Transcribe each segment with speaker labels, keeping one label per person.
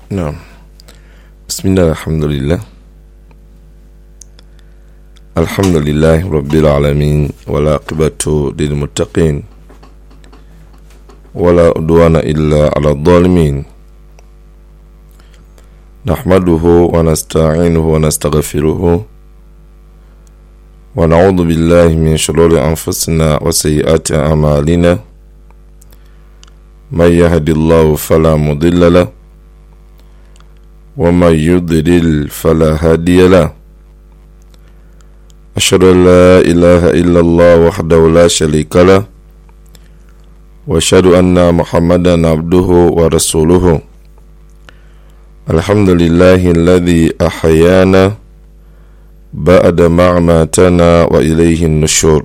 Speaker 1: نعم. بسم الله الحمد لله رب العالمين والعاقبة للمتقين ولا عدوان إلا على الظالمين نحمده ونستعينه ونستغفره ونعوذ بالله من شرور أنفسنا وسيئات أعمالنا من يهد الله فلا مضل له ومن يضلل فلا هادي له أشهد أن لا إله إلا الله وحده لا شريك له وأشهد أن محمدا عبده ورسوله الحمد لله الذي أحيانا بعد ما أماتنا وإليه النشور.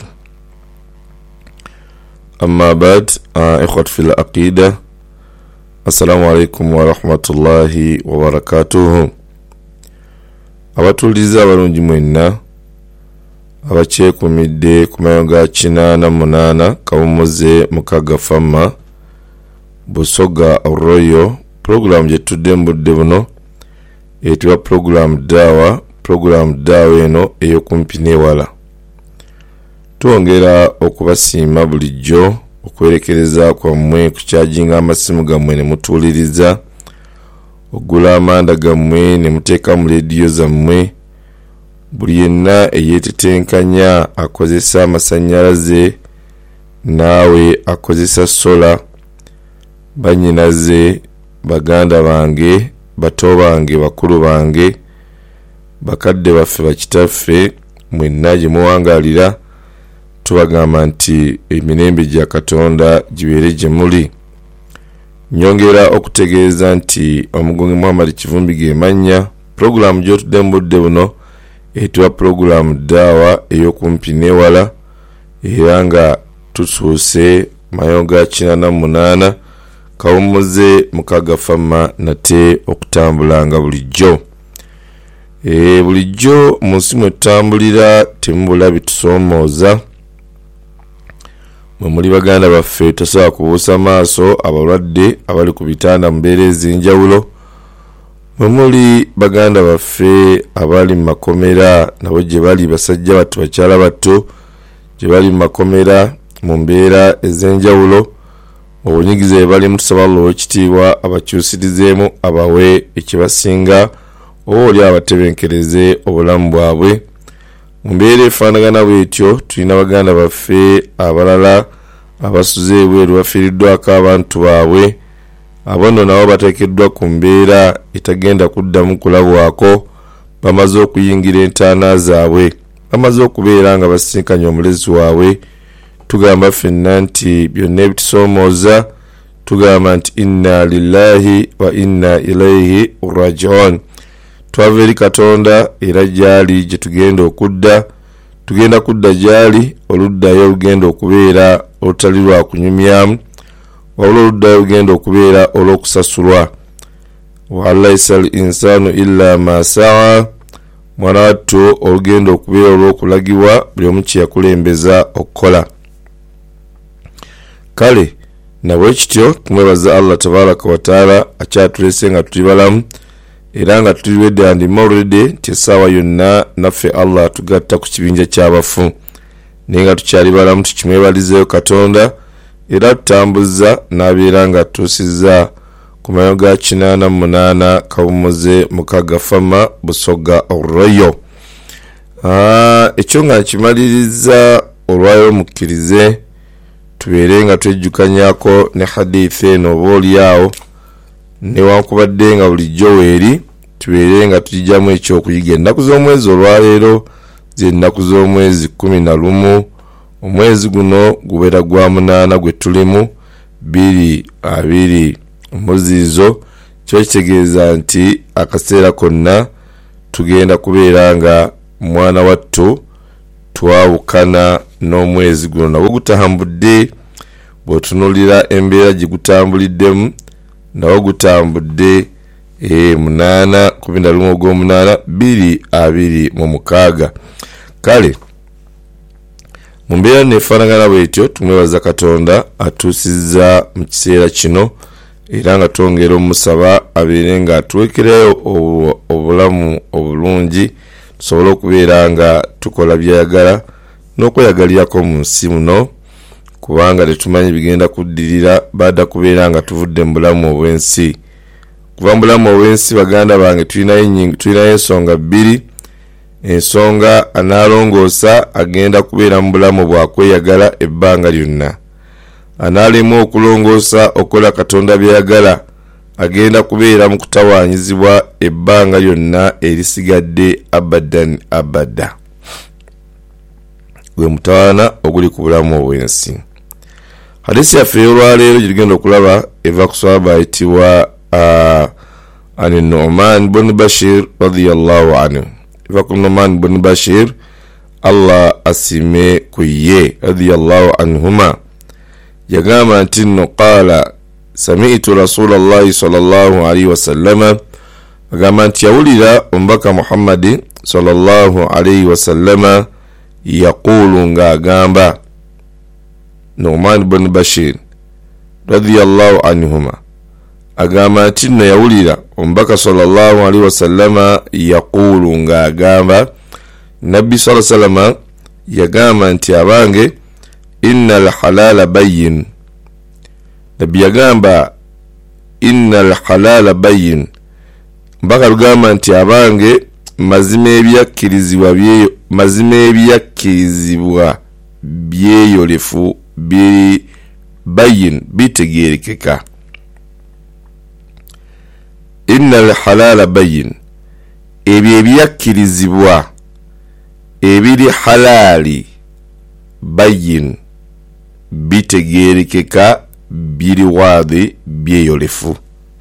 Speaker 1: أما بعد إخوة في العقيدة assalamu alaikum wa rahmatullahi wa barakatuhu. Abatuliza abalungi mwenna abakyekumidde ku mayoga 88 kawumuze mukaga fama busoga royo program jetudde mbudde buno etwa program dawa eno eyokumpi newala. Tuongera okubasiima bulijjo okwerekereza kwammwe kukyajinga amasimu gammwe ne mutuuliriza, ogula amanda gammwe ne muteeka mu leediyo zammwe. Buli yenna eyeetetenkanya akozesa amasannyalaze naawe akozesa sola, bannyinaze, baganda bange, bato bange, bakulu bange, bakadde baffe, bakitaffe, mwenna gye muwangaalira tubagamba nti emirembe gya Katonda gibeere gye muli. Nyongera okutegeeza nti omugonge Muhammad Kivumbi ge mannya. Programu gy'otudde mu budde buno etwa programu dawa ey'okumpi newala, era nga tusuuse mayoga 88 kawumuze mukaga fama nate okutambulanga bulijjo. Bulijjo mu nsi mwe tutambulira temubula bitusoomooza. Muli baganda baffe tosobola kubuusa maaso abalwadde abali ku bitanda mu mbeera ez'enjawulo. Muli baganda baffe abali mu makomera nabo gye bali, basajja bato, bakyala bato gye bali mu makomera mu mbeera ez'enjawulo. Obunyigize bali mutusaba Allah ekitiibwa abakyusirizeemu, abawe ekibasinga oba oli abatebenkereze obulamu bwabwe. Mu mbeera efaanagana bwetyo tulina baganda baffe abalala abasuze ebweru bafiiriddwako abantu baabwe. Abono nabo bateekeddwa ku mbeera etagenda kuddamu kulabwako, bamaze okuyingira entaana zaabwe, bamaze okubeera nga basinkanye omulezi waabwe. Tugamba ffenna nti byonna ebitusoomooza, tugamba nti inna lillahi wa inna ilaihi raji'un. Twava eri Katonda era gyali gye tugenda okudda, tugenda kudda gyali oluddayo olugenda okubeera olutali lwa kunyumyamu, wabula oluddayo olugenda okubeera olw'okusasulwa. wa laysa al insanu illa ma sa'a, mwana wattu olugenda okubeera olw'okulagibwa buli omu kye yakulembeza okukola. Kale nabwe kityo tumwebaza Allah tabaraka wa taala akyatulese nga tuli balamu era nga tuliwedde andi mawulide nti essaawa yonna naffe Allah tugatta ku kibinja ky'abafu, naye nga tukyali balamu tukimwebalizeeyo Katonda era tutambuza n'abeera nga tutusizza ku mayoga 88 kawumuze mukaga fama busoga royo. Ekyo nga nkimaliriza olwayo mukkirize tubeere nga twejjukanyako ne hadithi eno oba oliawo, newankubadde nga bulijjo weeri tubeere nga tugijjamu ekyokuyiga. Ennaku z'omwezi olwaleero ze nnaku z'omwezi 11, omwezi guno gubeera gwa 8 gwe tulimu 20 muziizo. Kyo kitegeeza nti akaseera konna tugenda kubeera nga mwana wattu twawukana n'omwezi guno nabwo gutambudde. Bw'otunuulira embeera gye gutambuliddemu nawo gutambudde 8/8/2026. Kale mu mbeera nefaanagana bwetyo tumwebaza Katonda atuusizza mu kiseera kino era nga twongera omusaba abeere nga atwekerayo obulamu obulungi tusobole okubeera nga tukola byayagala n'okweyagalirako mu nsi muno, kubanga tetumanyi bigenda kuddirira baada kubeera nga tuvudde mu bulamu obw'ensi. Kuva mu bulamu obw'ensi baganda bange tulinayo ensonga bbiri. Ensonga analongoosa agenda kubeera mu bulamu bwakweyagala ebbanga lyonna. Analemu okulongoosa okola Katonda byayagala agenda kubeera mu kutawaanyizibwa ebbanga lyonna erisigadde abadan abada. Gwe mutawaana oguli ku bulamu obw'ensi. Hadisi yaffe olwaleero gigenda okulaba eva ku sahaba ayitibwa an Nu'man bin Bashir radiyallahu anhu. Eva ku Nu'man bin Bashir Allah asime ku ye radiyallahu anhuma. Yagamba nti no qala sami'tu Rasulullahi sallallahu alaihi wasallam, agamba nti yawulira omubaka Muhammad sallallahu alaihi wasallam yaqulu nga agamba. Nu'man bin Bashir radiyallahu anhuma agamba nti no yawulira omubaka sallallahu alaihi wasallam yaqulu nga agamba. Nabbi sallallahu alaihi wasallam yagamba nti abange innal halala bayyin. Nabbi yagamba innal halala bayyin. Mbaka lugamba nti abange mazima ebyakkirizibwa byeyolefu biri bayyin bitegerekeka. Innal halala bayyin, ebyo ebyakkirizibwa ebiri halali bayyin bitegerekeka biri waadhi byeyolefu.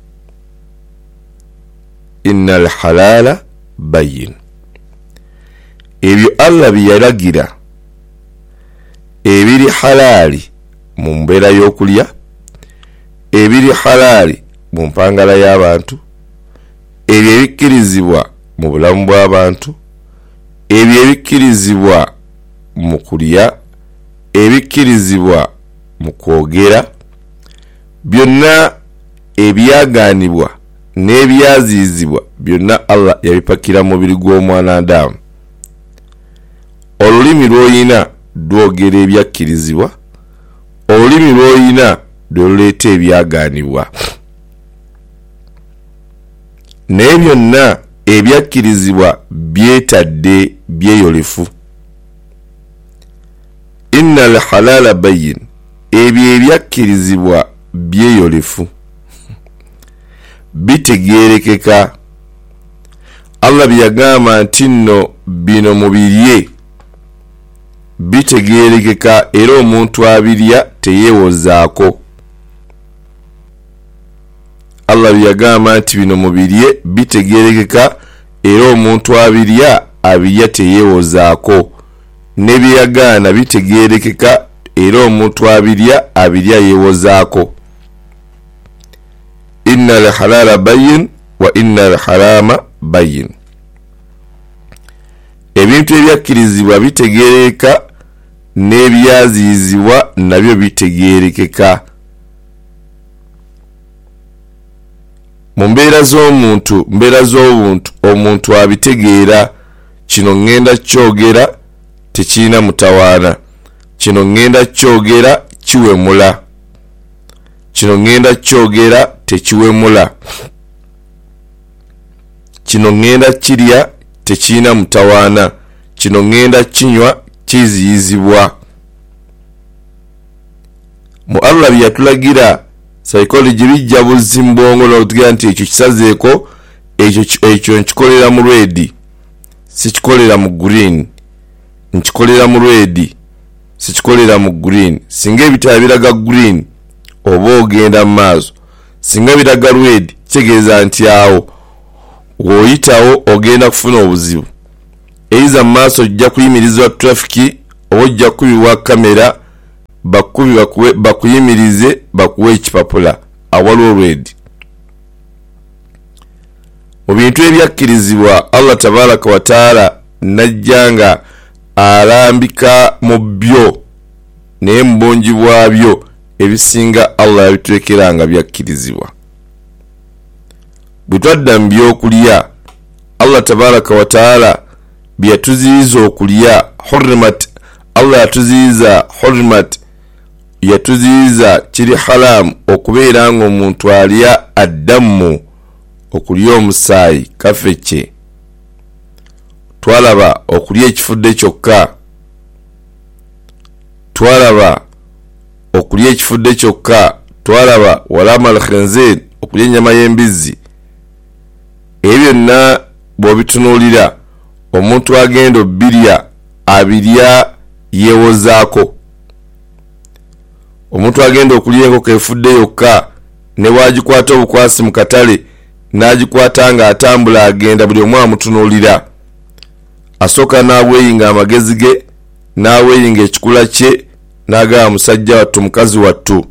Speaker 1: Innal halala bayyin, ebyo Allah byalagira ebiri halali mu mbeera y'okulya, ebiri halali mu mpangala y'abantu, ebyo ebikkirizibwa mu bulamu bw'abantu, ebyo ebikkirizibwa mu kulya, ebikkirizibwa mu kwogera, byonna ebyagaanibwa n'ebyaziizibwa byonna Allah yabipakira mu mubiri gw'omwana Adamu. Olulimi lw'oyina lwogera ebyakkirizibwa, olulimi lw'oyina luleeta ebyagaanibwa. Naye byonna ebyakkirizibwa byetadde byeyolefu. Innal halala bayyin, ebyo ebyakkirizibwa byeyolefu bitegerekeka. Allah byagamba nti nno bino mubirye bitegerekeka era omuntu abirya teyeewozaako. Allah byagamba nti bino mubirye bitegerekeka era omuntu abirya teyeewozaako. Ne byagaana bitegerekeka era omuntu abirya yeewozaako. Innal halala bayyin wa innal harama bayyin. Ebintu ebyakkirizibwa bitegerekeka n'ebyaziizibwa nabyo bitegerekeka. Mu mbeera z'obuntu omuntu abitegeera. Kino ngenda kyogera tekirina mutawaana, kino ngenda kyogera kiwemula, kino ngenda kyogera tekiwemula, kino ngenda kirya tekirina mutawaana, kino ngenda kinywa kiziyizibwa. Mu Allah byatulagira psychology bijja buzzi mu bwongo n'otugira nti ekyo kisazeeko, ekyo nkikolera mu red, sikikolera mu green, nkikolera mu red, sikikolera mu green. Singa ebitala biraga green oba ogenda mu maaso, singa biraga red kitegeeza nti awo w'oyitawo ogenda kufuna obuzibu. Eiza mu maaso ojja kuyimirizibwa traffic oba ojja kubibwa kamera bakuyimirize bakuwe ekipapula awaliwo red. Mu bintu ebyakkirizibwa Allah tabaraka wa taala najjanga alambika mu byo naye mu bungi bwabyo ebisinga Allah yabitulekeranga byakkirizibwa. bwetwadda mu byokulya Allah tabaraka wa taala byatuziyiza okulya hurrimat Allah yatuziyiza hurrimat yatuziyiza kiri haram okubeera nga omuntu alya addamu okulya omusaayi kafekke twalaba okulya ekifudde kyokka twalaba okulya ekifudde kyokka twalaba walama al-khinzir okulya ennyama y'embizzi ebyo byonna bw'obitunuulira omuntu agenda obbirya abirya yeewozaako omuntu agenda okulya enkoko efudde yokka ne bwagikwata obukwasi mu katale n'agikwata nga atambula agenda buli omu amutunuulira asooka n'abweyinga amagezi ge n'abweyinga ekikula kye n'agamba musajja wattu mukazi wattu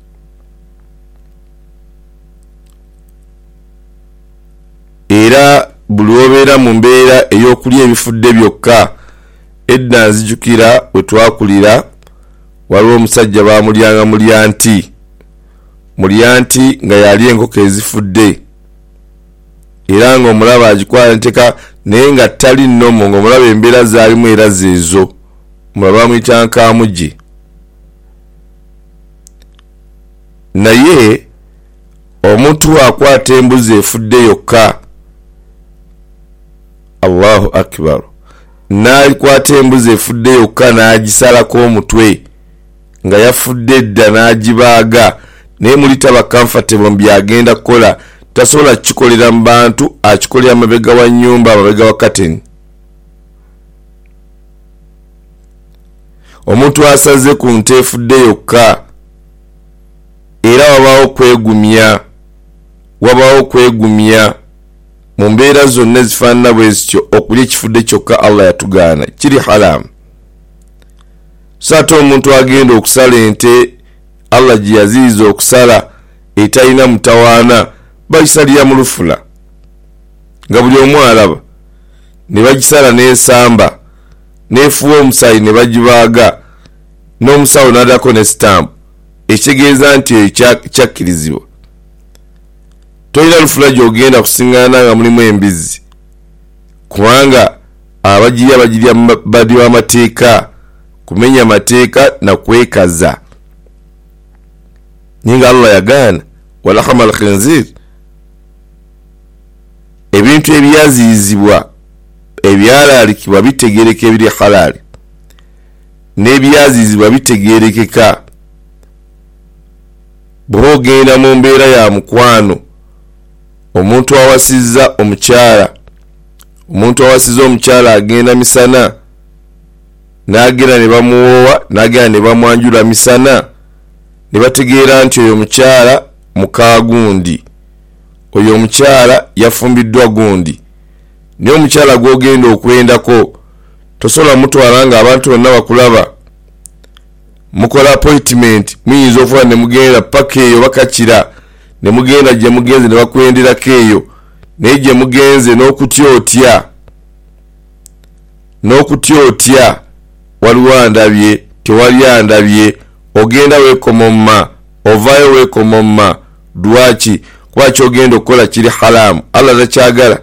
Speaker 1: era buli obeera mu mbeera ey'okulya ebifudde byokka edda nzijukira bwe twakulira waliwo omusajja baamulyanga mulyanti nga yali enkoko ezifudde era nga omulaba agikwala nteka naye nga tali nnomo ng'omulaba embeera zaalimu era zeezo omulaba bamuyita nkaamugi naye omuntu akwata embuzi efudde yokka Allahu akbar n'alikwata embuzi efudde yokka n'agisalako omutwe nga yafudde edda n'agibaaga naye muli taba comfortable mu byagenda kukola tasobola kikolera mu bantu akikolera amabega wa nnyumba amabega wa kateni omuntu asaze ku nte efudde yokka era wabaawo kwegumya mu mbeera zonna ezifaanana bwe zityo okulya ekifudde kyokka Allah yatugaana kiri haramu so ate omuntu agenda okusala ente Allah gye yaziyiza okusala etalina mutawaana bagisalira mu lufula nga buli omu alaba ne bagisala n'ensamba n'efuwa omusaayi ne bagibaaga n'omusawo n'addako ne sitampu ekitegeeza nti eyo kyakkirizibwa tolina lufula gy'ogenda kusiŋŋaana nga mulimu embizzi kubanga bagirya badi w'amateeka kumenya amateeka na kwekaza ninga Allah yagaana walahama al-khinzir ebintu ebyaziyizibwa ebyalaalikibwa bitegeereka ebiri halaali n'ebyaziyizibwa bitegeerekeka bw'ogenda mu mbeera ya mukwano omuntu awasizza omukyala agenda misana n'agenda ne bamuwoowa n'agenda ne bamwanjula misana ne bategeera nti oyo omukyala muka gundi oyo omukyala yafumbiddwa gundi naye omukyala gw'ogenda okwendako tosobola mutwala nga abantu bonna bakulaba mukola appointment muyinza okuba ne mugenda paka eyo bakakira ne mugenda gye mugenze ne bakwenderako eyo naye gye mugenze n'okutya waliwo andabye tewali andabye ogenda weekomomma ovaayo weekomomma lwaki kuba kyogenda okukola kiri haramu Allah takyagala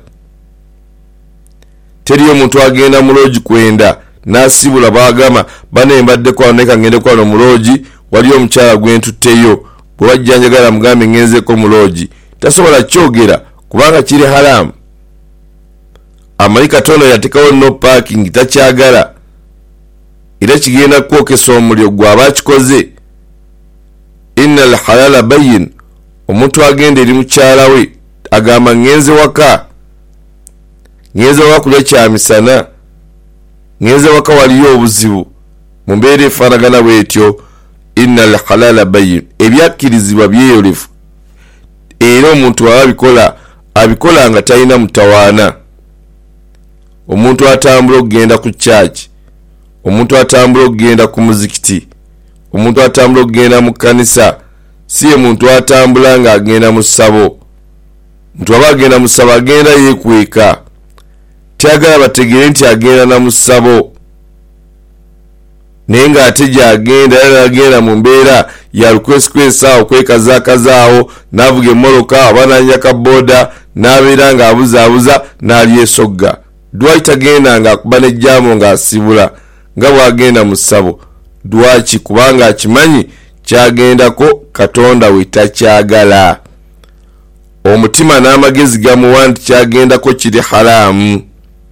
Speaker 1: teri omuntu agenda mu loogi kwenda n'asibula bagamba bane mbaddeko wano naye kangendeko wano mu loogi waliyo omukyala gwentutteyo bwe wajja njagala mugambe ngenzeko mu loogi tasobola kyogera kubanga kiri haramu amali Katonda yateekawo no parking takyagala era kigenda kwokesa omuliro gw'aba akikoze inna al-halala bayyin omuntu agenda eri mukyala we agamba ngenze waka kulya kyamisana ngenze waka waliyo obuzibu mu mbeera efaanagana bwetyo inna al-halala bayyin ebyakkirizibwa byeyolefu era omuntu abikola nga talina mutawaana omuntu atambula okugenda ku church omuntu atambula okugenda ku muzikiti omuntu atambula okugenda mu kanisa si omuntu atambula nga agenda mu ssabo omuntu aba agenda mu ssabo agenda yeekweka tyagala bategeere nti agenda na mu ssabo nenga ate gyagenda mu mbeera ya lukwesikwesaawo kwekazakazaawo navuga emmoloka abananya kaboda n'abeera ng'abuzaabuza n'alyesogga. Lwaki tagenda ng'akuba n'ejjaamu ng'asibula nga bw'agenda mu ssabo? Lwaki? Kubanga akimanyi kyagendako Katonda we takyagala. Omutima n'amagezi gamuwa nti kyagendako kiri halaamu.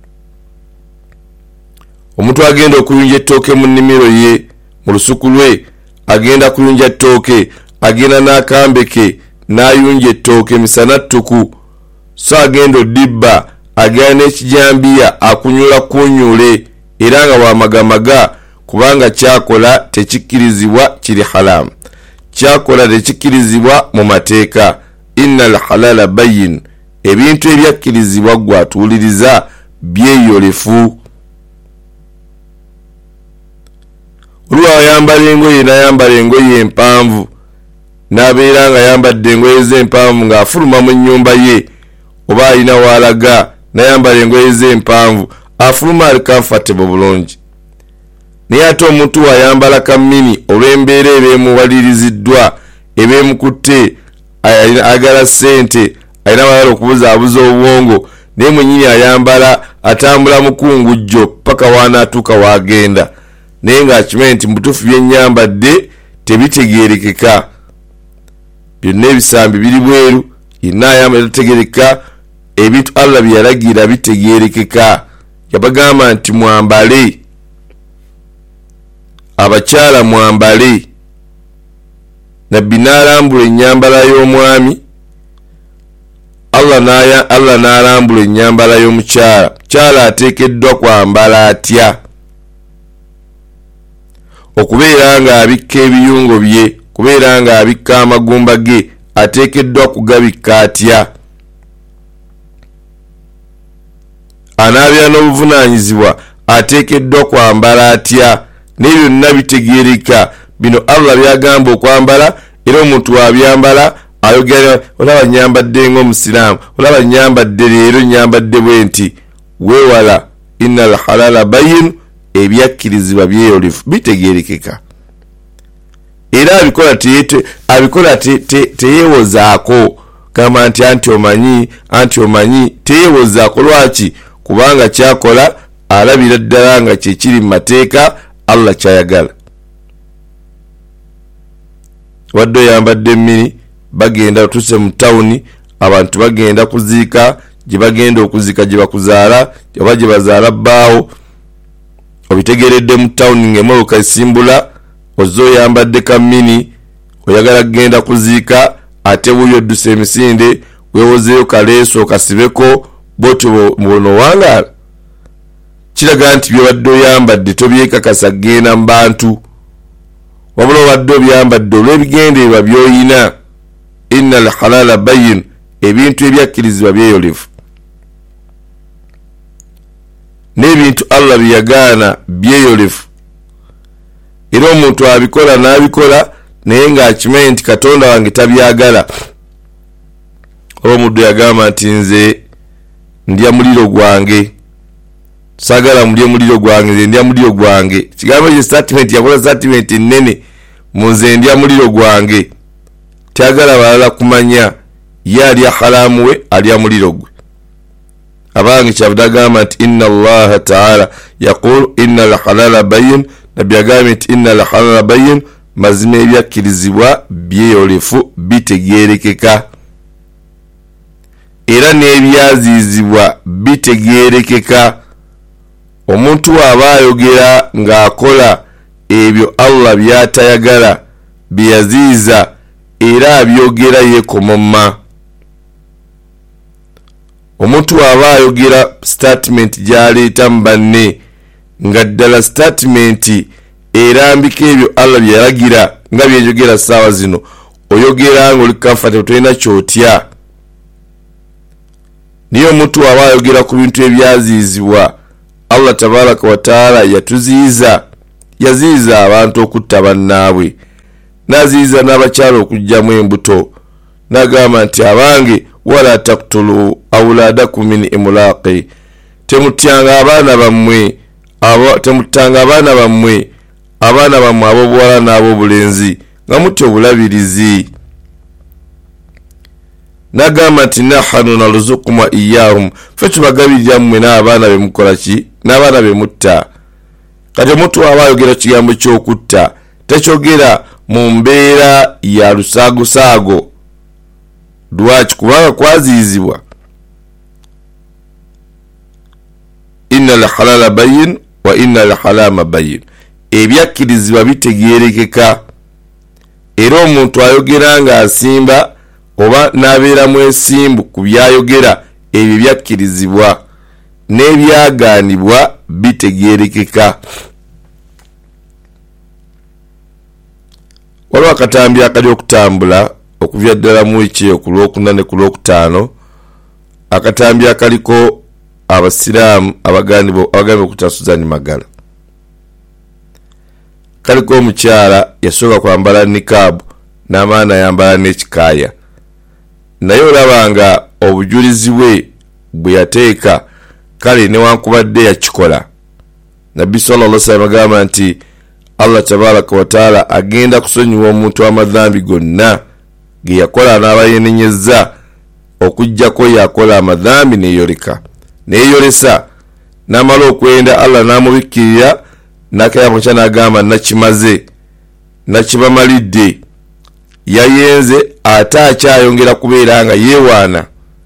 Speaker 1: Omuntu agenda okuyunja ettooke mu nnimiro ye mu lusuku lwe, agenda kuyunja ettooke, agenda n'akambe ke n'ayunja ettooke misana ttuku, so agenda oddibba, agenda n'ekijambiya akunyula kunyule, era nga wamagamaga kubanga kyakola tekikkirizibwa kiri halaamu. Kyakola tekikkirizibwa mu mateeka. Innal halala bayin, ebintu ebyakkirizibwa gwatuuliriza byeyolefu. Olwa ayambala engoye n'ayambala engoye empanvu, n'abeera nga ayambadde engoye z'empanvu ng'afuluma mu nnyumba ye, oba alina w'alaga n'ayambala engoye z'empanvu, afuluma ali comfortable bulungi. Naye ate omuntu ayambala kamini olw'embeera ebeemuwaliriziddwa, ebeemukutte, agala ssente, alina balala okubuzaabuza obwongo, naye mwennyini ayambala atambula mukungujjo paka wanaatuuka wagenda, naye ng'akimanyi nti mutuufu byennyambadde tebitegeerekeka. Byonna ebisambi biri bweru, yenna ayambala tategeerekeka, ebintu Allah bye yalagira bitegeerekeka. Yabagamba nti mwambale, abakyala mwambale. Nabbi n'alambula ennyambala y'omwami, Allah n'alambula ennyambala y'omukyala. Mukyala ateekeddwa kwambala atya? Okubeera ng'abikka ebiyungo bye, kubeera ng'abikka amagumba ge, ateekeddwa kugabikka atya? Anaabeera n'obuvunaanyizibwa ateekeddwa kwambala atya? N'ebyo byonna bitegeereka. Bino Allah byagamba okwambala, era omuntu wabyambala ayogera, olaba nyambadde ng'omusiraamu, olaba nyambadde leero nyambadde bwenti. Weewala. Innal halala bayin, ebyakkirizibwa byeyolefu bitegeerekeka. Era abikola teyeewozaako, gamba nti anti omanyi, teyeewozaako. Lwaki? Kubanga kyakola alabira ddala nga kyekiri mu mateeka Allah kyayagala. Wadde oyambadde emmini, bagenda otuse mu tawuni, abantu bagenda kuziika, gye bagenda okuziika gye bakuzaala, oba gye bazaala bbaawo, obitegeredde mu tawuni ng'emmoloka esimbula, ozze oyambadde kammini, oyagala kugenda kuziika, ate wuyo odduse emisinde, weewozeeyo kaleeso okasibeko, bw'otyo mubono wangaala. Kiraga nti byobadde oyambadde tobyekakasa kgenda mu bantu, wabula obadde obyambadde olw'ebigendererwa by'oyina. Innal halala bayin, ebintu ebyakkirizibwa byeyolefu. N'ebintu Allah byeyagaana byeyolefu. Era omuntu abikola n'abikola naye ng'akimanyi nti Katonda wange tabyagala. Oba omuddu yagamba nti nze ndya muliro gwange, sagala mulye muliro gwange, nze ndya muliro gwange. Kigambo ekyo statement, yakola statement nnene, munze ndya muliro gwange. Tyagala balala kumanya ye alya halaamu we, alya muliro gwe. Abange kyavudde agamba nti inna Allaha ta'ala yaqulu innal halala bayin, nabbi agambye nti innal halala bayin, mazima ebyakkirizibwa byeyolefu bitegeerekeka. Era n'ebyaziizibwa bitegeerekeka. Omuntu aba ayogera ng'akola ebyo Allah by'atayagala, byeyaziiza, era abyogera yeekomomma. Omuntu aba ayogera statement gy'aleeta mu banne, nga ddala statement erambika ebyo Allah bye yalagira, nga byenjogera ssaawa zino, oyogera ng'oli comfortable, tolina kyotya. Naye omuntu aba ayogera ku bintu ebyaziizibwa, Allah tabaraka wa taala yatuziiza, yaziiza abantu okutta bannaabwe, n'aziiza n'abakyala okugyamu embuto, n'agamba nti abange wala taqtulu awladakum min imlaqi, temuttanga abaana bammwe abaana bammwe ab'obuwala n'ab'obulenzi nga mutti obulabirizi. N'agamba nti nahanu narzuqukum wa iyyahum, ffe tubagabirira mmwe n'abaana be mukola ki, n'abaana be mutta. Kati omuntu aba ayogera kigambo ky'okutta tekyogera mu mbeera ya lusaagosaago. Lwaki? Kubanga kwaziizibwa inna al-halala bayyin wa inna al-harama bayyin, ebyakkirizibwa bitegeerekeka, era omuntu ayogera nga asimba oba n'abeera mwesimbu ku byayogera ebyo byakkirizibwa, n'ebyagaanibwa bitegeerekeka. Waliwo akatambi akali okutambula okuvya ddala mu wiki ku Lwokuna ne ku Lwokutaano, akatambi akaliko abasiraamu abagambibwa okutta Suzan Magala. Kaliko omukyala yasooka kwambala nikaabu n'amaana yambala n'ekikaaya, naye olabanga obujulizi bwe bwe yateeka kale newankubadde yakikola. Nabbi sallallahu alaihi wasallam agamba nti Allah tabaraka wa taala agenda kusonyiwa omuntu amadhambi gonna ge yakola n'abayenenyeza okujjako yakola amadhambi neyolesa n'amala okwenda Allah n'amubikkirira n'akayabo kya n'agamba nakimaze nakibamalidde, yayenze ate akyayongera kubeera nga yeewaana.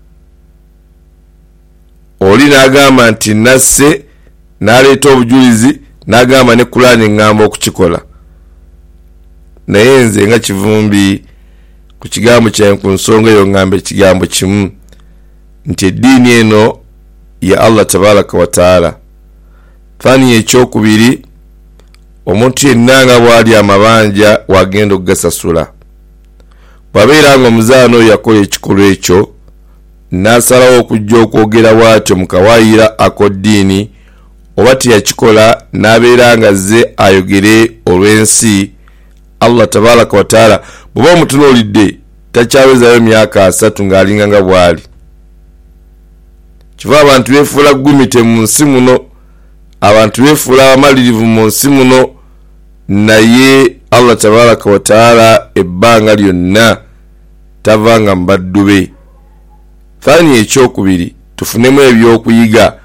Speaker 1: Oli n'agamba nti nasse n'aleeta obujulizi n'agamba ne Kurani ngamba okukikola, naye nze nga kivumbi ku kigambo kyange ku nsonga eyo ngamba ekigambo kimu nti eddiini eno ya Allah tabaraka wa taala. Thani ekyokubiri, omuntu yenna nga bw'ali amabanja wagenda okugasasula. Bw'abeera nga omuzaana oyo yakola ekikolwa ekyo n'asalawo okujja okwogera bw'atyo mu kawaayira ak'oddiini, oba teyakikola n'abeera nga azze ayogere olw'ensi, Allah tabaraka wa taala bw'oba omutunuulidde takyawezayo myaka 3 ng'alinga nga bw'ali. Kiva abantu beefuula gumite mu nsi muno, abantu beefuula abamalirivu mu nsi muno, naye Allah tabaraka wa taala ebbanga lyonna tavanga mu baddu be. Thani ekyokubiri, tufunemu ebyokuyiga.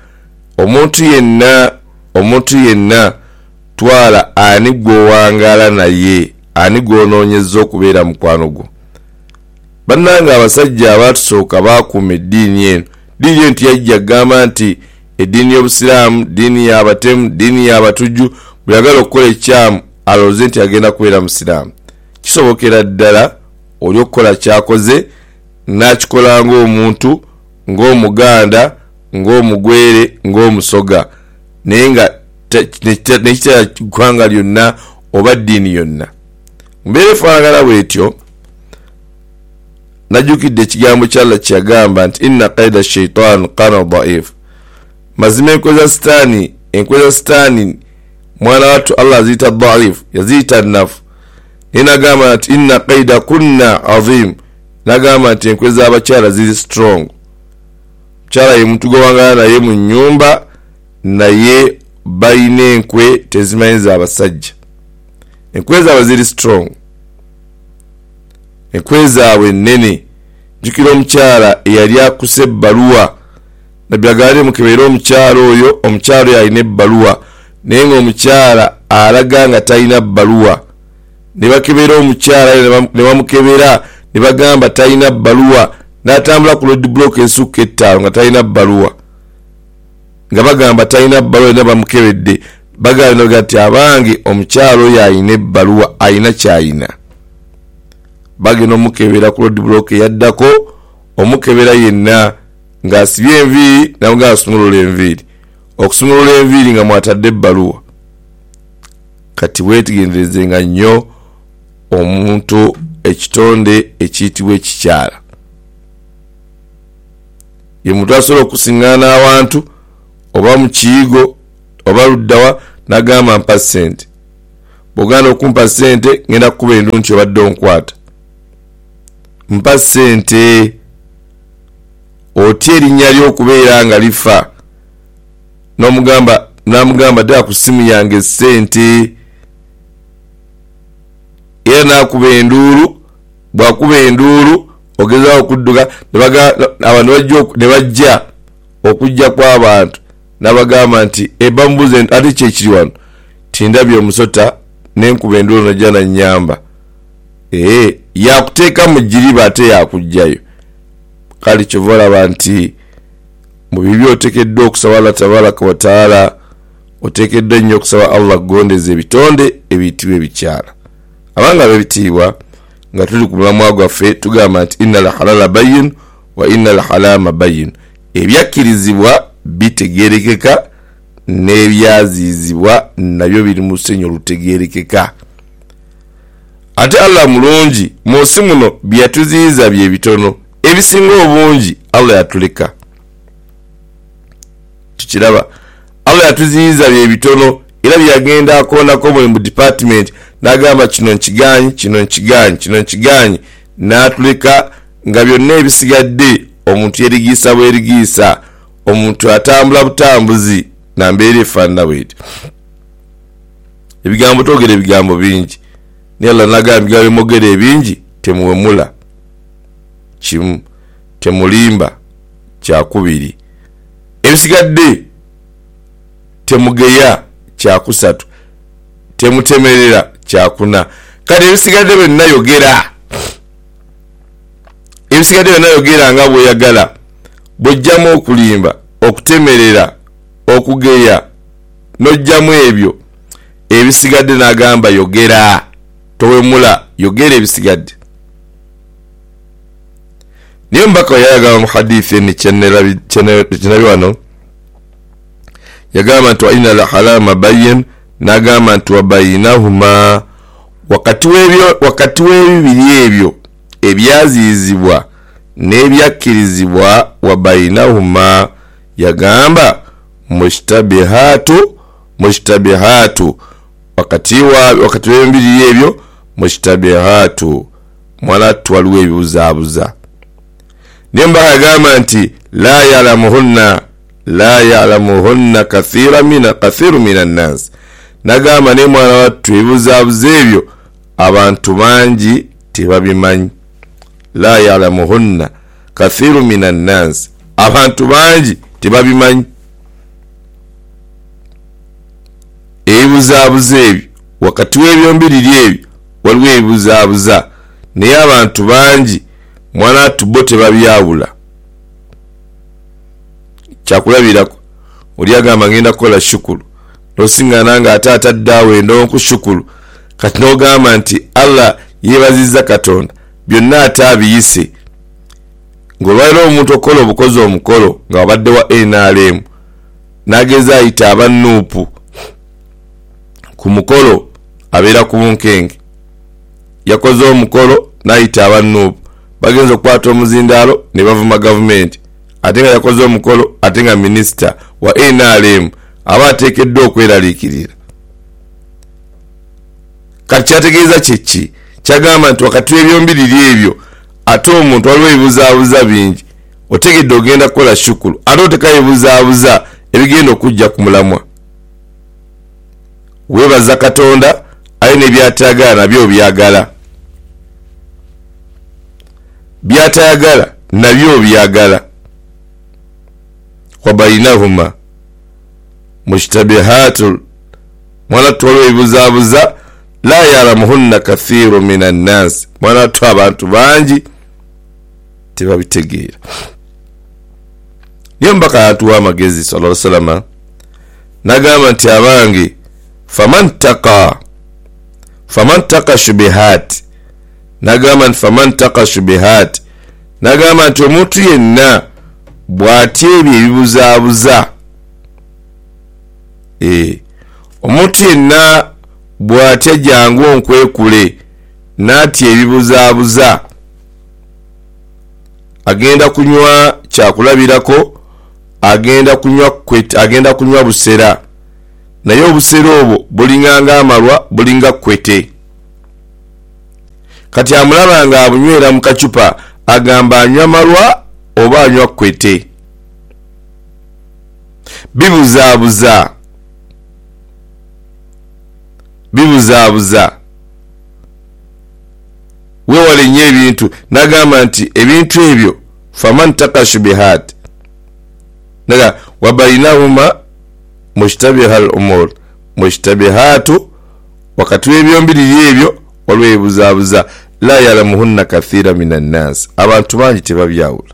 Speaker 1: Omuntu yenna twala ani gw'owangaala naye, ani gw'onoonyezza okubeera mukwano gwo. Bannanga abasajja abatusooka baakuuma eddiini eno. Ddiini eno tiyajja gamba nti eddiini y'Obusiraamu, ddiini y'abatemu, ddiini y'abatujju, bwe yagala okukola ekyamu alowooze nti agenda kubeera musiraamu. Kisobokera ddala oli okukola kyakoze n'akikola ng'omuntu, ng'omuganda, ng'omugwere, ng'omusoga, naye nga nekitera ggwanga lyonna oba ddiini yonna. Mbeera efaanagana bwetyo, najjukidde ekigambo kya Allah kyagamba nti inna qaida shaitan kana dhaif. Mazima enkwe za sitaani mwana watu Allah aziyita dhaif, yaziyita nafu. Nagamba nti inna qaida kunna azim, nagamba nti enkwe z'abakyala ziri strong. Mukyala ye muntu gw'owangala naye mu nnyumba, naye balina enkwe tezimanyiza abasajja. Enkwe zaabwe ziri strong, enkwe zaabwe nnene. Jjukira omukyala eyali akuse ebbaluwa, nabbi agambye mukebeere omukyala oyo alina ebbaluwa, naye ng'omukyala alaga nga talina bbaluwa. Ne bakebeera omukyala ne bamukebera ne bagamba talina bbaluwa, n'atambula ku road block esukka ettaano nga talina bbaluwa, nga bagamba talina bbaluwa, ne bamukebedde bagamba nti abange omukyala oyo alina ebbaluwa, alina kyalina. Bagenda omukebera ku road block yaddako, omukebera yenna ng'asibye enviiri nawe ng'asumulula enviiri, okusumulula enviiri nga mwatadde ebbaluwa. Kati weetegenderezenga nnyo omuntu ekitonde ekiyitibwa ekikyala. Ye muntu asobola okusiŋŋaana awantu oba mu kiyigo oba luddawa n'agamba mpa ssente. Bw'ogenda okumpa ssente ngenda kukuba endu nti obadde onkwata. Mpa ssente. Otya erinnya ly'okubeera nga lifa. N'amugamba ddala ku ssimu yange ssente. era nakuba enduulu bwakuba enduulu ogezaawo okudduka abantu ne bajja okujja kw'abantu n'abagamba nti ebambuze ate kyekiri wano tindabye omusota n'enkuba enduulu najja nanyamba yakuteeka mu jjiriba ate yakujjayo kale kyova olaba nti mu bibi oteekeddwa okusaba Allah tabaraka wa taala oteekeddwa nnyo okusaba Allah gondeza ebitonde ebiyitibwa ebikyala abanga bebitiibwa nga tuli ku mulamwa gwaffe tugamba nti innal halala bayyin wa innal harama bayyin ebyakkirizibwa bitegeerekeka n'ebyaziizibwa nabyo biri mu lusenyi olutegeerekeka ate Allah mulungi mu nsi muno byatuziyiza bye bitono ebisinga obungi Allah yatuleka tukiraba Allah yatuziyiza bye bitono era byagenda akoonako mu department n'agamba kino nkiganyi n'atuleka nga byonna ebisigadde omuntu yerigiisa bwerigiisa omuntu atambula butambuzi na mbeera efaanana bweti ebigambo twogera ebigambo bingi naye Allah n'agamba ebigambo bimwogera ebingi temuwemula kimu temulimba kyakubiri ebisigadde temugeya kyakusatu temutemerera kyakuna kati ebisigadde byonna yogera nga bw'oyagala bw'ojjamu okulimba okutemerera okugeya n'ojjamu ebyo ebisigadde n'agamba yogera towemula yogera ebisigadde niyo mbaka yayagamba mu hadithi eni kyenabi wano yagamba nti wa inna la halama bayyin n'agamba nti wa bayinahuma wakati w'ebibiri ebyo ebyaziizibwa n'ebyakkirizibwa wa bayinahuma yagamba mushtabihatu wakati w'ebibiri ebyo mushtabihatu mwanatu waliwo ebibuzaabuza niyo mbaka yagamba nti la ya'lamuhunna kathiru minan nas nagamba ne mwana wattu ebibuzaabuza ebyo abantu bangi tebabimanyi la ya'lamuhunna kathiru minan nas abantu bangi tebabimanyi ebibuzaabuza ebyo wakati w'ebyombiriri ebyo waliwo ebibuzaabuza naye abantu bangi mwana wattu bo tebabyawula kyakulabirako oli agamba ngenda kukola shukulu nosingana nga ate ataddeawo endonku shukulu kati n'ogamba nti Allah yeebazizza Katonda byonna ate abiyise ng'olwaliro omuntu okukola obukozi omukolo nga wabadde wa NRM n'ageza ayita abannuupu ku mukolo abeera ku bunkenge yakoze omukolo n'ayita abannuupu bagenza okukwata omuzindaalo ne bavuma gavumenti ate nga yakoze omukolo ate nga minisita wa NRM aba ateekeddwa okweraliikirira kati kyategeeza kyeki kyagamba nti wakati w'ebyombiriri ebyo ate omuntu waliwo ebibuzaabuza bingi otegedde ogenda kukola shukulu ate oteka ebibuzaabuza ebigenda okujja ku mulamwa weebaza Katonda aye nebyatayagala nabyo byatayagala nabyo byagala wabayinahuma mushtabihatu mwana tuwaliwo ebibuzaabuza la ya'lamuhunna kathiru minan nas mwana tu abantu bangi tebabitegeera niyo mbaka atuwa amagezi sallallahu alaihi wasallam nagamba nti abange faman taka shubihat nagamba nti faman taka shubihat nagamba nti omuntu yenna bw'atya ebyo ebibuzaabuza omuntu yenna bw'atya jangu onkwekule n'atya ebibuzaabuza agenda kunywa kyakulabirako agenda kunywa busera naye obusera obwo bulinganga amalwa bulinga kwete kati amulaba nga abunywera mu kacupa agamba anywa malwa oba anywa kwete bibuzaabuza wewale nnyo ebintu. Nagamba nti ebintu ebyo faman taka shubihat naga wabainahuma mushtabihal umur mushtabihatu wakati w'ebyombiriri ebyo waliwo ebibuzaabuza la yalamuhunna kathira minan nas abantu bangi tebabyawula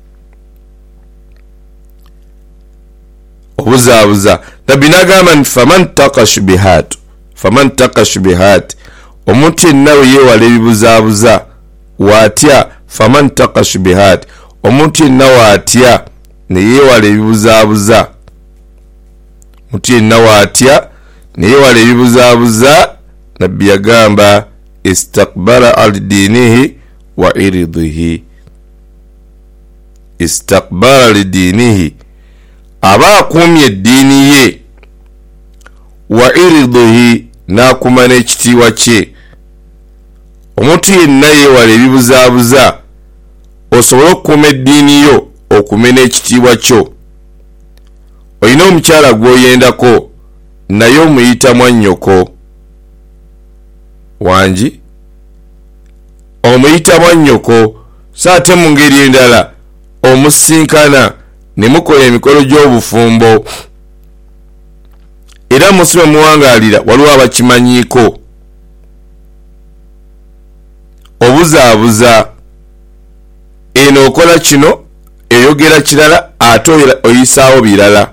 Speaker 1: obuzaabuza. Nabbi n'agamba nti faman taka shubihat omuntu yenna we yeewala ebibuzaabuza waatya faman taka shubihat omuntu yenna waatya ne yeewala ebibuzaabuza omuntu yenna waatya ne yeewala ebibuzaabuza Nabbi yagamba istakbara al dinihi wa iridhihi istakbara li dinihi aba akumye eddiini ye wa iridhihi n'akuma n'ekitiibwa kye. Omuntu yenna yeewala ebibuzaabuza osobola okukuuma eddiini yo okume n'ekitiibwa kyo. Olina omukyala gw'oyendako naye omuyita mwannyoko wangi omuyita mwannyoko so ate mu ngeri endala omusinkana ne mukola emikolo gy'obufumbo era musibe muwangaalira waliwo abakimanyiiko. Obuzaabuza eno okola kino eyogera kirala ate oyisaawo birala.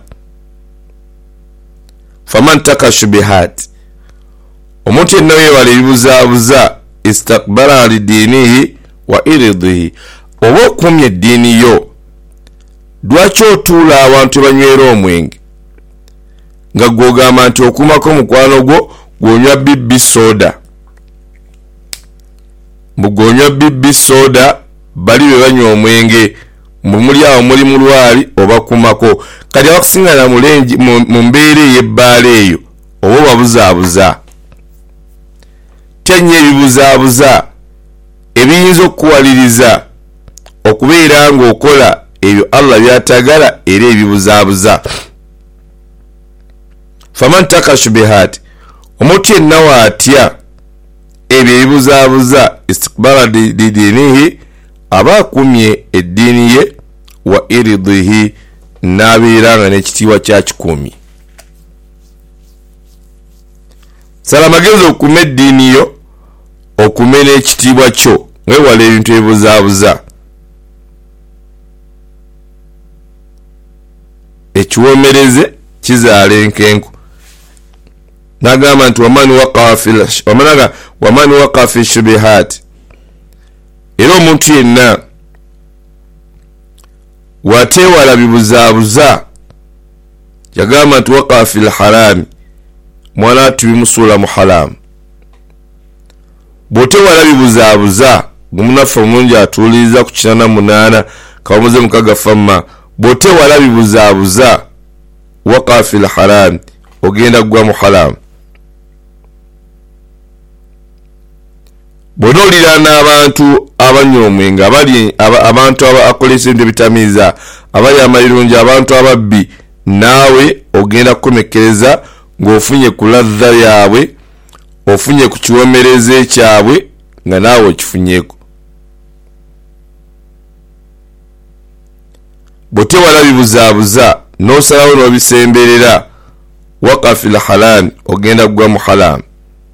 Speaker 1: Faman taka shubihat omuntu yenna yeewala ebibuzaabuza istakbara li dinihi wa iridhihi oba okumya eddiini yo. Lwaki otuula abantu banywera omwenge nga gw'ogamba nti okumako mukwano gwo gw'onywa bibbi soda mugonywa bibbi soda bali be banywa omwenge muli awo muli mu lwali obakumako kati abakusingana mulengi mu mbeera ey'ebbaala eyo oba babuzaabuza. Tya nnyo ebibuzaabuza ebiyinza okukuwaliriza okubeera ng'okola ebyo Allah byatagala era ebibuzaabuza. Faman taka shubihat omuntu yenna waatya ebyo ebibuzaabuza istikbara dinihi aba akumye eddiini ye wa iridhihi n'abeeranga n'ekitiibwa kyakikuumi. Sala magezi okume eddiini yo okume n'ekitiibwa kyo weewala ebintu ebibuzaabuza. Ekiwoomereze kizaala enkenku. Nagamba nti waman waqa fi shubihat era omuntu yenna wateewala bibuzaabuza yagamba nti waqa fi lharami mwana tubimusuula mu haramu. Bw'oteewala bibuzaabuza gumunaffe omulungi atuuliriza ku 98 kawomuze mukaga famma bw'oteewala bibuzaabuza waqa fi lharami ogenda kugwa mu haramu. Bw'onoolira n'abantu abanywa omwenge abantu abakolesa ebintu ebitamiiza abali amalirungi abantu ababbi naawe ogenda kukomekkereza ng'ofunye ku ladha yaabwe ofunye ku kiwomereze kyabwe nga naawe okifunyeeko. Bw'otewala bibuzaabuza n'osalawo n'obisemberera waqa fil haram ogenda kugwa mu haram.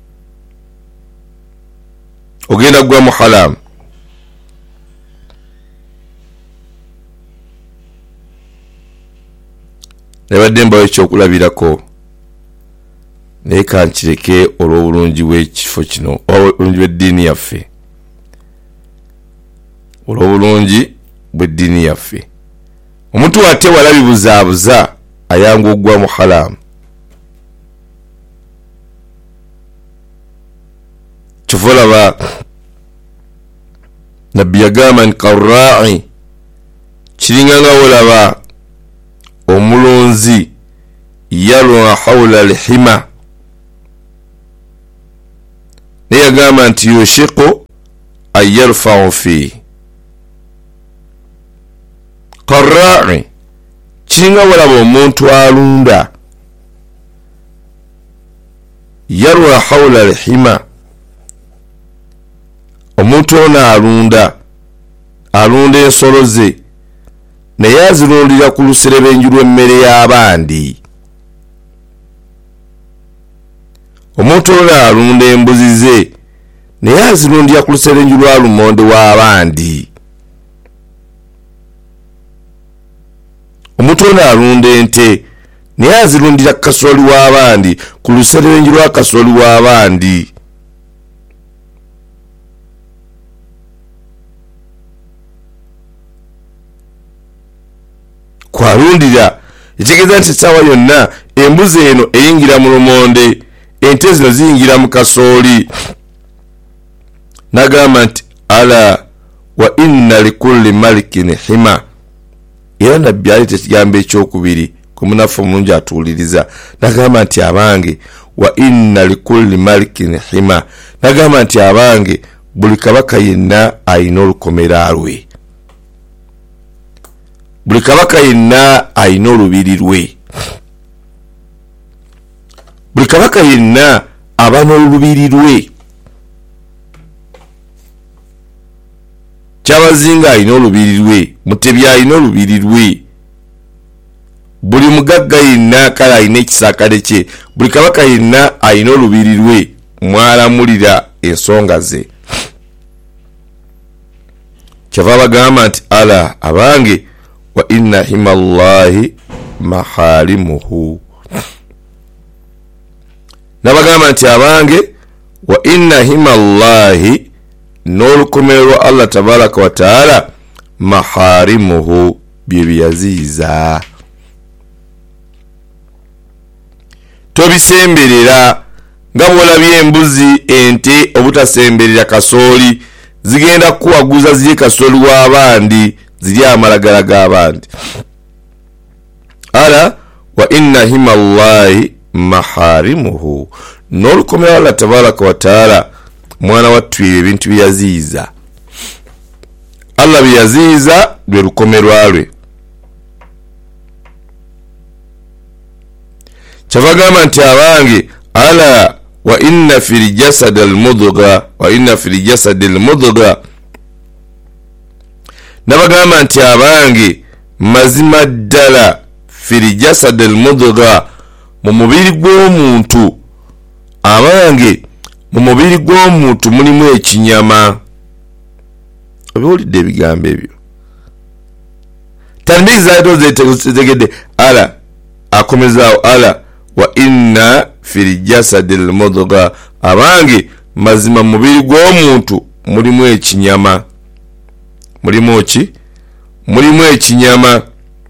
Speaker 1: Ogenda kugwa mu haram. Nebadde mbawo ekyokulabirako naye kankireke olw'obulungi bw'ekifo kino olw'obulungi bw'eddiini yaffe olw'obulungi bw'eddiini yaffe. Omuntu watewala bibuzaabuza ayanga okugwa mu haram. Kyova Nabbi yagamba nti karra'i kiringa nga olaba omulunzi yalwa hawla alhima naye yagamba nti yushiqu an yarfa'u fihi. Karra'i kiringa olaba omuntu alunda yarwa hawla alhima omuntu ono alunda ensolo ze naye azirundira ku luserebenju lw'emmere y'abandi. Omuntu ono alunda embuzi ze naye azirundira ku luserenju lwa lumonde w'abandi. Omuntu ono alunda ente naye azirundira kasooli w'abandi ku luserenju lwa kasooli w'abandi. Kwalundira ekitegeeza nti essaawa yonna embuzi eno eyingira mu lumonde, ente zino ziyingira mu kasooli. Nagamba nti ala wa inna likulli malikin hima. Era nabbi aleta ekigambo ekyokubiri kwe munafu omulungi atuwuliriza. Nagamba nti abange wa inna likulli malikin hima. Nagamba nti abange buli kabaka yenna ayina olukomera lwe. Buli kabaka yenna ayina olubiri lwe. Buli kabaka yenna aba n'olubiri lwe. Kyabazinga ayina olubiri lwe, Mutebi ayina olubiri lwe. Buli mugagga yenna kale ayina ekisakale kye. Buli kabaka yenna ayina olubiri lwe mwalamulira ensonga ze. Kyava bagamba nti ala abange wa inna himallahi maharimuhu. Nabagamba nti abange wa inna himallahi n'olukomero lwa Allah tabaraka wa taala maharimuhu bye byaziiza. Tobisemberera nga bwolabye embuzi, ente obutasemberera kasooli zigenda kuwaguza ziri kasooli w'abandi ziri amalagala g'abandi. Ala wa inna himallahi maharimuhu n'olukomero lwa Allah tabaraka wa taala mwana wattu ebintu byaziiza. Allah byaziiza lwe lukomerwa lwe. Kyavagamba nti abange ala wa inna fil jasad al mudgha wa inna fil jasad al mudgha. Nabagamba nti abange mazima ddala fil jasad al mudgha mu mubiri gw'omuntu. Abange mu mubiri gw'omuntu mulimu ekinyama. Obiwulidde ebigambo ebyo? Tandizaito zetegedde ala akomezaawo ala wa inna fil jasad al mudgha. Abange mazima mu mubiri gw'omuntu mulimu ekinyama. Mulimu ki? Mulimu ekinyama.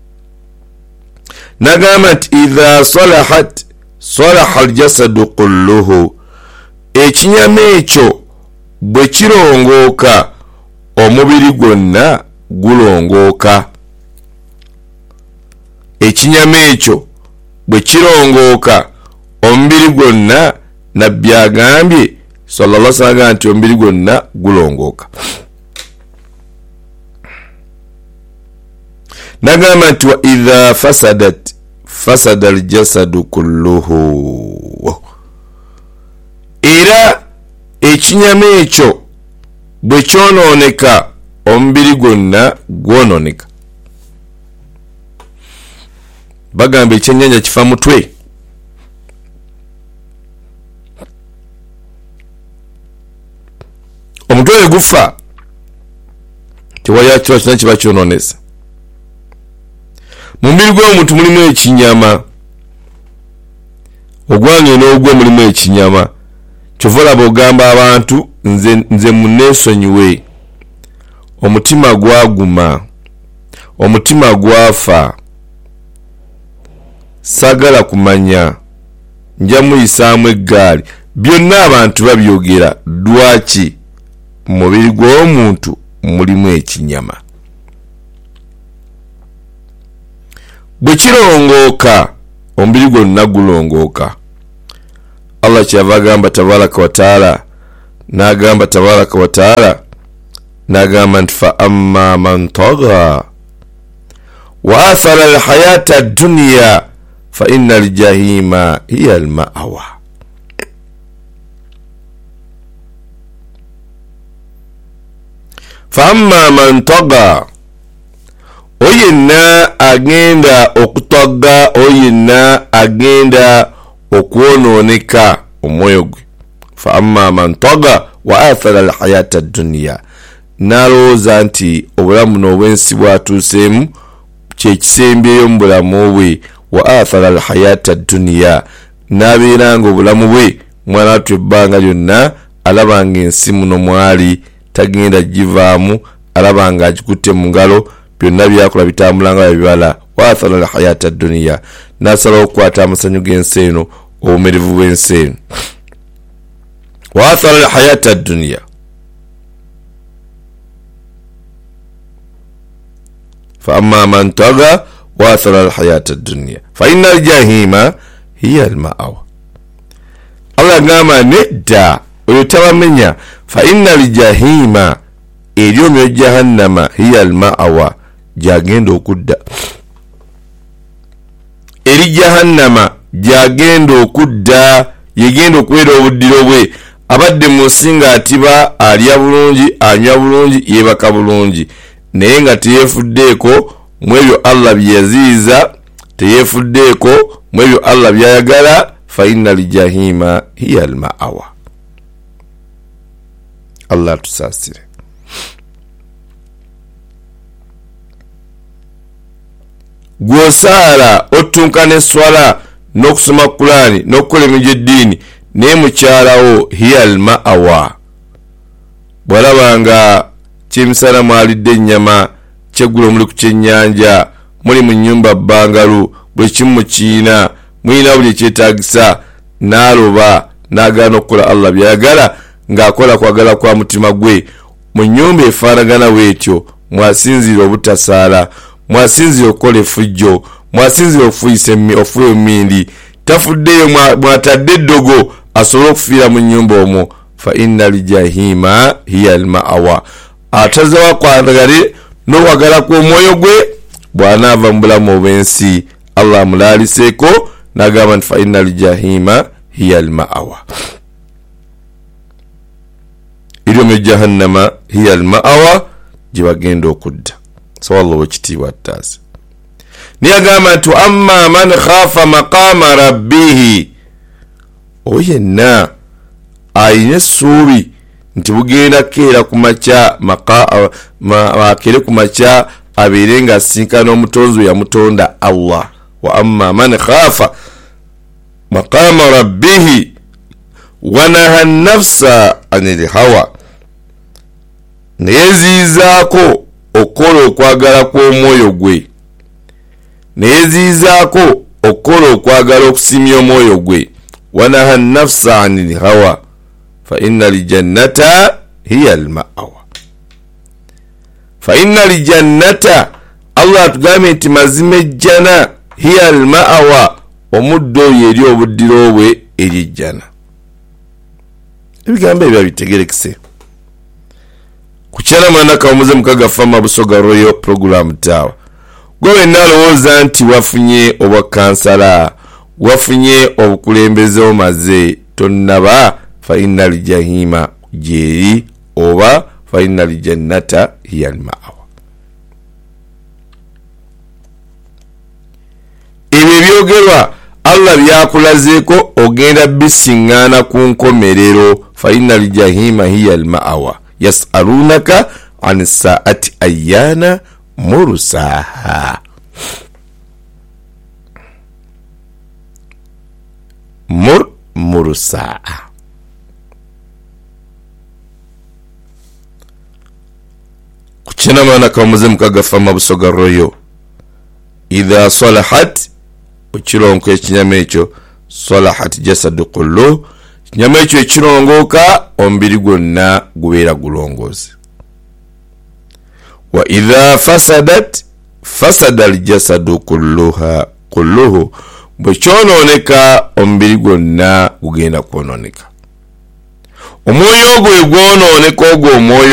Speaker 1: Nagamba nti idha salahat salaha al jasadu kulluhu. Ekinyama ekyo bwe kirongooka omubiri gwonna gulongooka. Ekinyama ekyo bwe kirongooka omubiri gwonna, nabbi agambye sallallahu alaihi wasallam nti omubiri gwonna gulongooka. Nagamba nti wa idha fasadat fasada al jasadu kulluhu. Era ekinyama ekyo bwe kyonooneka omubiri gwonna gwonooneka. Bagamba ekyennyanja kifa mutwe. Omutwe ne gufa tewali kiba kyonna kiba kyonoonesa. Mu mubiri gw'omuntu mulimu ekinyama. Ogwange n'ogwo mulimu ekinyama. Kyova olaba ogamba abantu nze muneesonyiwe. Omutima gwaguma. Omutima gwafa. Sagala kumanya. Nja muyisaamu eggaali. Byonna abantu babyogera. Lwaki? Mu mubiri gw'omuntu mulimu ekinyama. Bwe kirongooka omubiri gwonna gulongooka. Allah kyava agamba tabaraka wa taala. N'agamba tabaraka wa taala. N'agamba nti fa amma man tagha wa athara al hayata ad-dunya fa inna al jahima hiya al ma'wa. famma man taga oyinna agenda okutogga oyinna agenda okwononeka omwoyo gwe famma man taga wa athara alhayata ad-dunya nalowooza nti obulamu n'obwensi bwatuuseemu kyekisembyeyo mu bulamu bwe wa athara alhayata ad-dunya n'abeeranga obulamu bwe mwana wattu ebbanga lyonna alabanga ensi muno mwali tagenda givaamu alabanga agikutte mu ngalo byonna byakola bitambulanga bibala wa athara alhayata ad-dunya n'asalawo okukwata amasanyu g'ensi eno obumerevu bw'ensi eno wa athara alhayata ad-dunya فأما من طغى وآثر الحياة الدنيا فإن الجحيم هي المأوى الله قام ندى ويتوامنيا فإن الجحيم اليوم جهنم هي المأوى جاغندو كدا eri jahannama jagendo okudda yegendo kwera obuddiro bwe abadde mu nsinga atiba alya bulungi anywa bulungi yebaka bulungi naye nga teyefuddeeko mu ebyo Allah byeyaziiza teyefuddeeko mu ebyo Allah byayagala fa inna lijahima hiya alma'awa Allah tusaasire gwosaala otunkana eswala n'okusoma Qur'ani n'okukola emirimu gy'eddiini naye mukyalawo hiya alma'awa bwalabanga kyemisana mwalidde ennyama kyeggulo muli ku kyennyanja muli mu nnyumba bbangalu buli kimu mukiina mulina buli ekyetaagisa n'aloba n'agaana okukola Allah byayagala ng'akola kwagala kwa mutima gwe mu nnyumba efaanagana bw'etyo mwasinzira obutasaala mwasinzira okukola effujjo mwasinzira okufuuyisa ofuuya omindi tafuddeyo mwatadde eddogo asobole okufiira mu nnyumba omwo fa inna lijahima hiya alma'awa atazawa kwandagale n'okwagala kw'omwoyo gwe bw'anaava mu bulamu obw'ensi Allah amulaaliseeko n'agamba nti fa inna lijahima hiya alma'awa eryomu jahannama hiya alma'awa gye bagenda okudda sawallahu ekitiibwa attaase niyagamba nti amma man khaafa maqaama rabbihi oyenna ayina essuubi nti bugenda keera ku makya akere ku makya abeere nga asinkana omutonzi yamutonda Allah wa amma man khaafa maqaama rabbihi wa naha nafsa anil hawa neyeziizaako okukola okwagala kw'omwoyo gwe neyeziizaako okukola okwagala okusimya omwoyo gwe wa naha nafsa anil hawa fa inna lijannata hiya alma'awa fa inna lijannata Allah atugambye nti mazima ejjana hiya alma'awa omuddo oyo eri obuddiro bwe erijjana ebigambo ebyo bitegerekese ku kyana mwana kamuze mukaga fama busoga royal program tawa gwe wenna alowooza nti wafunye obwa kansala wafunye obukulembeze omaze tonnaba fa inna lijahima jeri oba fa inna lijannata hiya alma'awa ebyo byogerwa Allah byakulazeeko ogenda bisiŋŋaana ku nkomerero fa inna lijahima hiya alma'awa yas'alunaka an saati ayyana mursaha mursaha kuchena maana kamuze mukaga fama busoga royo idha salahat uchirongo ekinyama ekyo salahat jasadu kullu kinyama ekyo ekirongoka omubiri gwonna gubeera gulongozi wa idha fasadat fasada aljasadu kulluhu bwe kyonooneka omubiri gwonna gugenda kwonooneka omwoyo ogwo gwonooneka ogwo omwoyo